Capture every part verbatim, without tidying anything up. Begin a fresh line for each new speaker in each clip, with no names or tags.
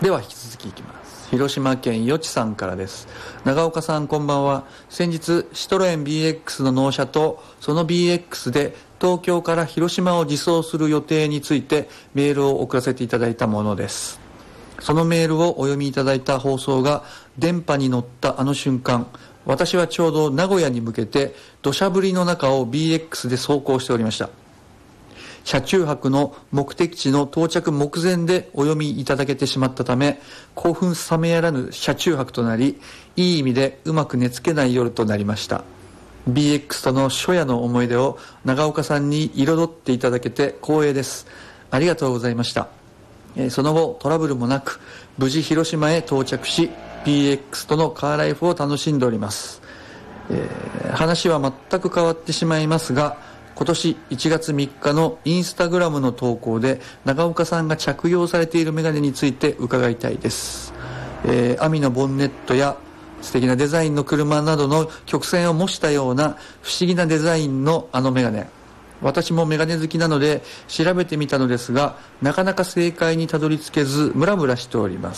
では引き続きいきます。広島県よちさんからです。長岡さん、こんばんは。先日シトロエン ビーエックス の納車とその ビーエックス で東京から広島を自走する予定についてメールを送らせていただいたものです。そのメールをお読みいただいた放送が電波に乗ったあの瞬間、私はちょうど名古屋に向けて土砂降りの中を ビーエックス で走行しておりました。車中泊の目的地の到着目前でお読みいただけてしまったため、興奮冷めやらぬ車中泊となり、いい意味でうまく寝つけない夜となりました。 ビーエックス との初夜の思い出を長岡さんに彩っていただけて光栄です。ありがとうございました。えー、その後トラブルもなく無事広島へ到着し、 ビーエックス とのカーライフを楽しんでおります。えー、話は全く変わってしまいますが、今年いちがつみっかのインスタグラムの投稿で長岡さんが着用されているメガネについて伺いたいです。えー、網のボンネットや素敵なデザインの車などの曲線を模したような不思議なデザインのあのメガネ、私もメガネ好きなので調べてみたのですが、なかなか正解にたどり着けずムラムラしております。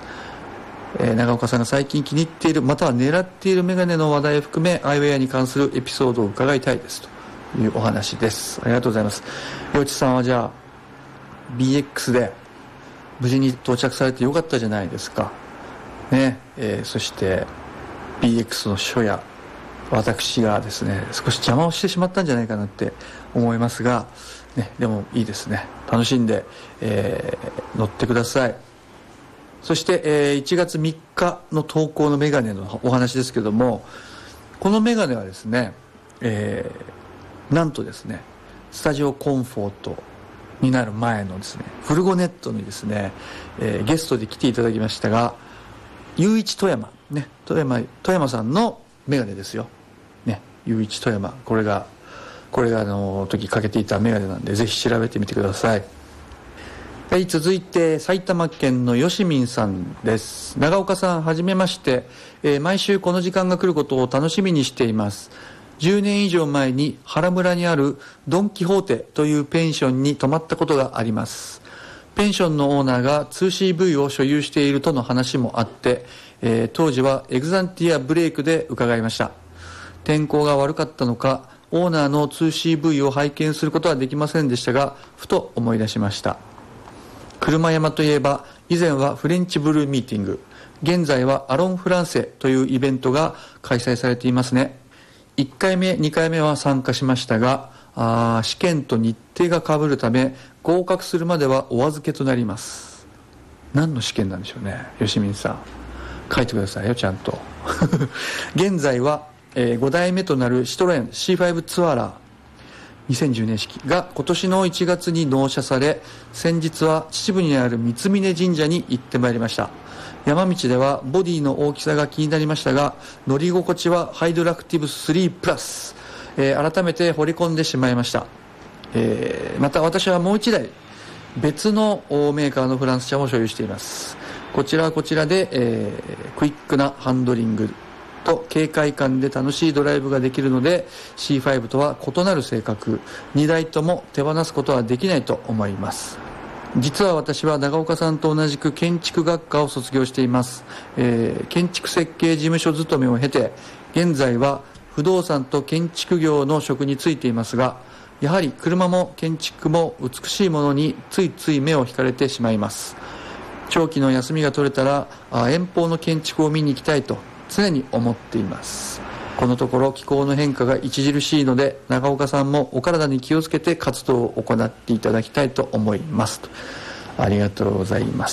えー、長岡さんが最近気に入っているまたは狙っているメガネの話題を含めアイウェアに関するエピソードを伺いたいですというお話です。ありがとうございます。よちさんはじゃあ ビーエックス で無事に到着されてよかったじゃないですかね。えー、そして ビーエックス の初夜、私がですね少し邪魔をしてしまったんじゃないかなって思いますが、ね、でもいいですね。楽しんで、えー、乗ってください。そして、えー、いちがつみっかの投稿のメガネのお話ですけども、このメガネはですね、えーなんとですね、スタジオコンフォートになる前のですね、フルゴネットにですね、えー、ゲストで来ていただきましたが、ゆういち富山ね、富山富山さんのメガネですよね。ゆういち富山、これがこれがあの時かけていたメガネなんで、ぜひ調べてみてください。はい、続いて埼玉県のよしみんさんです。長岡さん、はじめまして、えー、毎週この時間が来ることを楽しみにしています。じゅうねん以上前に原村にあるドン・キホーテというペンションに泊まったことがあります。ペンションのオーナーが ツーシーブイ を所有しているとの話もあって、えー、当時はエグザンティアブレイクで伺いました。天候が悪かったのかオーナーの ツーシーブイ を拝見することはできませんでしたが、ふと思い出しました。車山といえば以前はフレンチブルーミーティング、現在はアロンフランセというイベントが開催されていますね。いっかいめにかいめは参加しましたが、あ試験と日程が被るため合格するまではお預けとなります。何の試験なんでしょうね。よしみんさん、書いてくださいよちゃんと現在は、えー、ごだいめとなるシトロエン シーファイブ ツアーラーにせんじゅうねん式が今年のいちがつに納車され、先日は秩父にある三峯神社に行ってまいりました。山道ではボディの大きさが気になりましたが、乗り心地はハイドラクティブスリープラス、えー、改めて惚れ込んでしまいました。えー、また私はもう一台別のメーカーのフランス車も所有しています。こちらはこちらで、えー、クイックなハンドリングと軽快感で楽しいドライブができるので シーファイブ とは異なる性格、にだいとも手放すことはできないと思います。実は私は長岡さんと同じく建築学科を卒業しています。えー、建築設計事務所勤めを経て現在は不動産と建築業の職に就いていますが、やはり車も建築も美しいものについつい目を引かれてしまいます。長期の休みが取れたら遠方の建築を見に行きたいと常に思っています。このところ気候の変化が著しいので、長岡さんもお体に気をつけて活動を行っていただきたいと思いますと。ありがとうございます。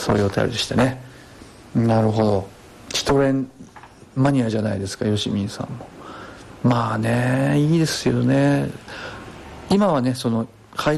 そういうお便りでしたね。なるほど、シトレンマニアじゃないですか、よしみんさんも。まあね、いいですよね。今はね、その